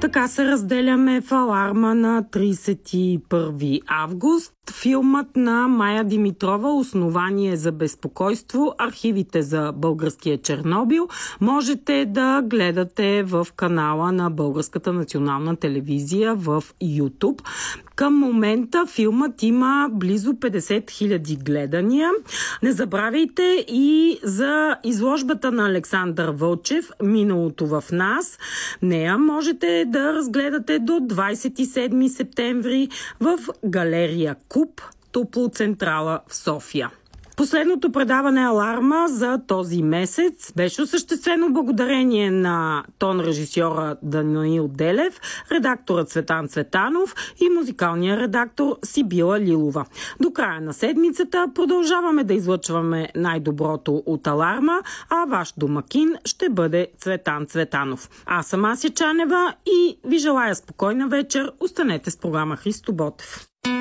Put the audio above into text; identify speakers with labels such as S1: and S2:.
S1: Така се разделяме в Аларма на 31 август. Филмът на Мая Димитрова "Основание за безпокойство. Архивите за българския Чернобил" можете да гледате в канала на Българската национална телевизия в YouTube. Към момента филмът има близо 50 000 гледания. Не забравяйте и за изложбата на Александър Вълчев "Миналото в нас". Нея можете да разгледате до 27 септември в галерия Куб, Топлоцентрала в София. Последното предаване "Аларма" за този месец беше осъществено благодарение на тон-режисьора Даниил Делев, редакторът Цветан Цветанов и музикалния редактор Сибила Лилова. До края на седмицата продължаваме да излъчваме най-доброто от "Аларма", а ваш домакин ще бъде Цветан Цветанов. Аз съм Ася Чанева и ви желая спокойна вечер. Останете с програма Христо Ботев.